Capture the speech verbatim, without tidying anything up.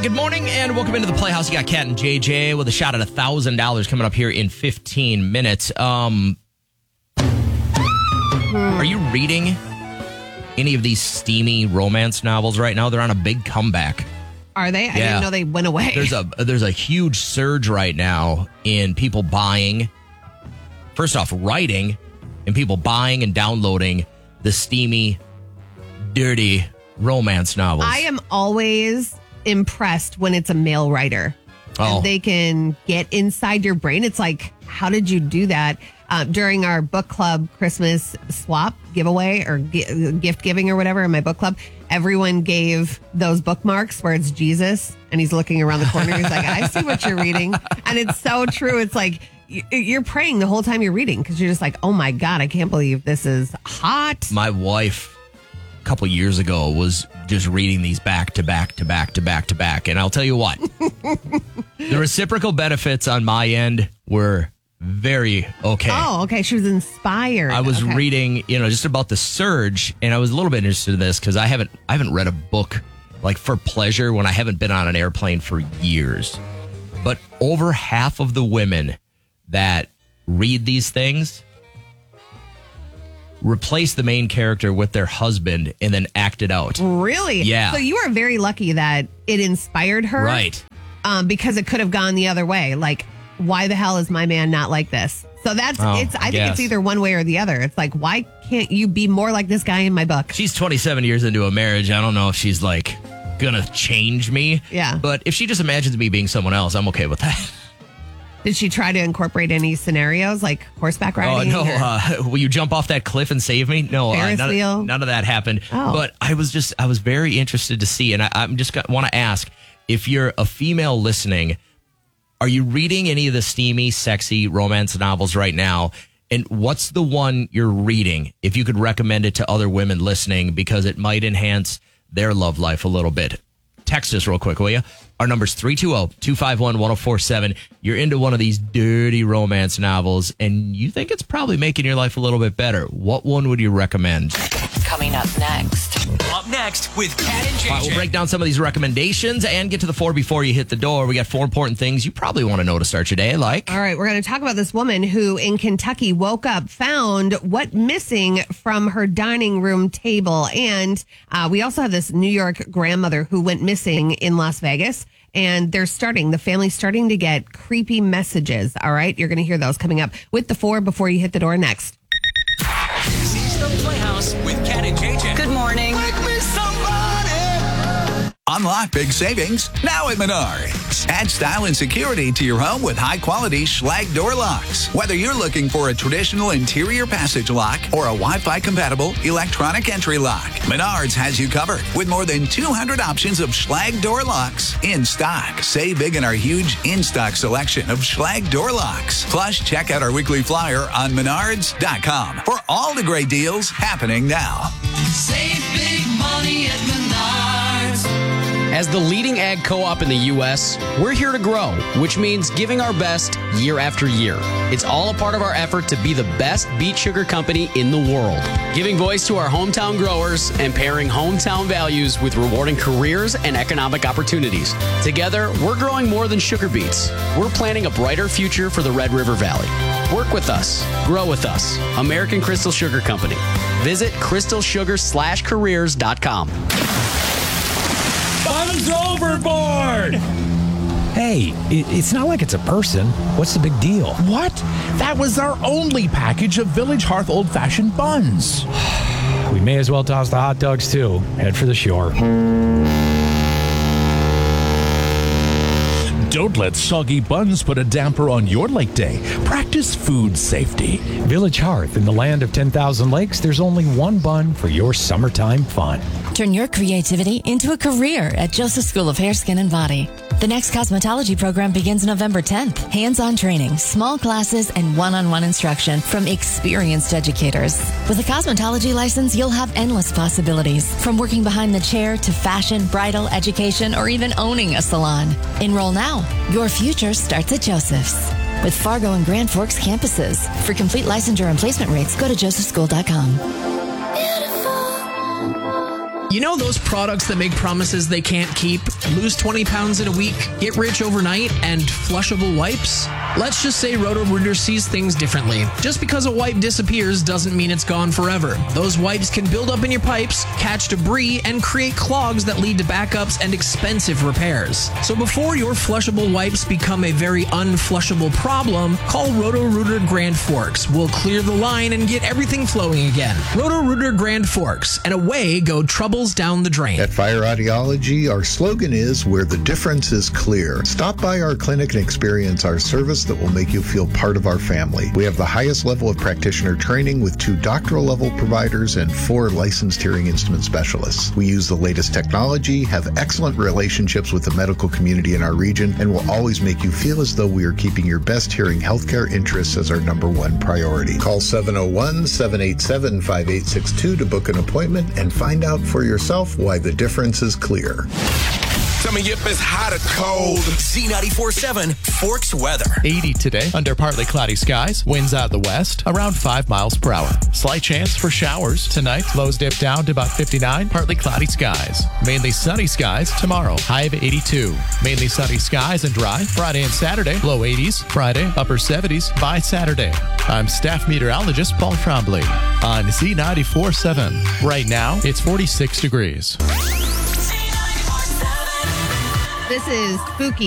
good morning and welcome into the Playhouse. You got Kat and J J with a shot at one thousand dollars coming up here in fifteen minutes. Um, are you reading any of these steamy romance novels right now? They're on a big comeback. Are they? I Yeah. didn't know they went away. There's a there's a huge surge right now in people buying, first off, writing, and people buying and downloading the steamy, dirty romance novels. I am always impressed when it's a male writer. Oh. And they can get inside your brain. It's like, how did you do that? Uh, during our book club Christmas swap giveaway or gi- gift giving or whatever in my book club, everyone gave those bookmarks where it's Jesus and he's looking around the corner. He's like, I see what you're reading. And it's so true. It's like y- you're praying the whole time you're reading because you're just like, oh my God, I can't believe this is hot. My wife a couple years ago was just reading these back to back to back to back to back. And I'll tell you what, the reciprocal benefits on my end were very okay. Oh, okay. She was inspired. I was Okay. reading, you know, just about the surge, and I was a little bit interested in this because I haven't, I haven't read a book like for pleasure when I haven't been on an airplane for years. But over half of the women that read these things replace the main character with their husband and then act it out. Really? Yeah. So you are very lucky that it inspired her. Right. Um, because it could have gone the other way. Like, why the hell is my man not like this? So that's, Oh, it's, I, I think guess. it's either one way or the other. It's like, why can't you be more like this guy in my book? She's twenty-seven years into a marriage. I don't know if she's like gonna change me. Yeah. But if she just imagines me being someone else, I'm okay with that. Did she try to incorporate any scenarios like horseback Oh, riding? no. or- Uh, will you jump off that cliff and save me? No, uh, Ferris none, wheel? none of that happened. Oh. But I was just, I was very interested to see. And I, I'm just want to ask, if you're a female listening, are you reading any of the steamy, sexy romance novels right now? And what's the one you're reading? If you could recommend it to other women listening, because it might enhance their love life a little bit. Text us real quick, will you? Our number's three two zero, two five one, one zero four seven. You're into one of these dirty romance novels, and you think it's probably making your life a little bit better. What one would you recommend? Coming up next. Up next with Kat and J J. All right, we'll break down some of these recommendations and get to the four before you hit the door. We got four important things you probably want to know to start your day, like... All right, we're going to talk about this woman who in Kentucky woke up, found what missing from her dining room table. And uh, we also have this New York grandmother who went missing in Las Vegas. And they're starting, the family's starting to get creepy messages. All right, you're going to hear those coming up with the four before you hit the door next. This is the Playhouse with Kat and J J. Good morning. Make me somebody. Unlock big savings now at Menards. Add style and security to your home with high-quality Schlage door locks. Whether you're looking for a traditional interior passage lock or a Wi-Fi compatible electronic entry lock, Menards has you covered with more than two hundred options of Schlage door locks in stock. Save big in our huge in-stock selection of Schlage door locks. Plus, check out our weekly flyer on menards dot com for all the great deals happening now. Save big money at Menards. As the leading ag co-op in the U S, we're here to grow, which means giving our best year after year. It's all a part of our effort to be the best beet sugar company in the world, giving voice to our hometown growers and pairing hometown values with rewarding careers and economic opportunities. Together, we're growing more than sugar beets. We're planting a brighter future for the Red River Valley. Work with us. Grow with us. American Crystal Sugar Company. Visit crystal sugar slash careers dot com. Buns overboard! Hey, it, it's not like it's a person. What's the big deal? What? That was our only package of Village Hearth old-fashioned buns. We may as well toss the hot dogs, too. Head for the shore. Don't let soggy buns put a damper on your lake day. Practice food safety. Village Hearth, in the land of ten thousand lakes, there's only one bun for your summertime fun. Turn your creativity into a career at Joseph School of Hair, Skin, and Body. The next cosmetology program begins November tenth. Hands-on training, small classes, and one-on-one instruction from experienced educators. With a cosmetology license, you'll have endless possibilities, from working behind the chair to fashion, bridal, education, or even owning a salon. Enroll now. Your future starts at Joseph's. With Fargo and Grand Forks campuses. For complete licensure and placement rates, go to joseph school dot com. You know those products that make promises they can't keep? Lose twenty pounds in a week, get rich overnight, and flushable wipes? Let's just say Roto-Rooter sees things differently. Just because a wipe disappears doesn't mean it's gone forever. Those wipes can build up in your pipes, catch debris, and create clogs that lead to backups and expensive repairs. So before your flushable wipes become a very unflushable problem, call Roto-Rooter Grand Forks. We'll clear the line and get everything flowing again. Roto-Rooter Grand Forks, and away go troubles down the drain. At Fire Audiology, our slogan is where the difference is clear. Stop by our clinic and experience our service that will make you feel part of our family. We have the highest level of practitioner training with two doctoral level providers and four licensed hearing instrument specialists. We use the latest technology, have excellent relationships with the medical community in our region, and will always make you feel as though we are keeping your best hearing healthcare interests as our number one priority. Call seven oh one, seven eight seven, five eight six two to book an appointment and find out for yourself why the difference is clear. Tell me if it's hot or cold. Z ninety-four point seven Forks weather. eighty today under partly cloudy skies. Winds out of the west around five miles per hour. Slight chance for showers tonight. Lows dip down to about fifty-nine. Partly cloudy skies. Mainly sunny skies tomorrow. High of eighty-two. Mainly sunny skies and dry. Friday and Saturday. Low eighties. Friday upper seventies by Saturday. I'm staff meteorologist Paul Trombley on Z ninety-four point seven. Right now it's forty-six degrees. This is spooky.